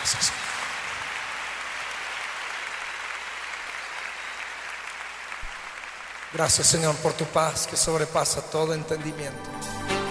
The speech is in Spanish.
Gracias, Señor. Gracias, Señor, por tu paz que sobrepasa todo entendimiento.